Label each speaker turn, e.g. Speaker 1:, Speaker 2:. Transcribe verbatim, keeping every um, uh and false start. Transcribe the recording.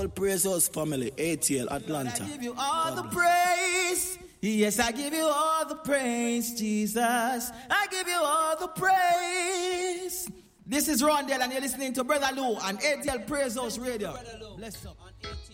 Speaker 1: Whole Praise House family, A T L, Atlanta.
Speaker 2: I give you all the praise. Yes, I give you all the praise, Jesus. I give you all the praise. This is Rondell, and you're listening to Brother Lou on A T L Praise House Radio. Bless up.